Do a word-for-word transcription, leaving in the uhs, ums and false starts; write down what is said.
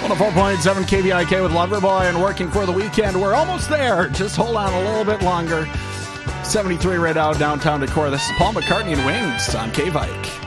one oh four point seven K V I K with Loverboy and Working for the Weekend. We're almost there. Just hold on a little bit longer. seventy-three right out downtown Decorah. This is Paul McCartney and Wings on K-Vike.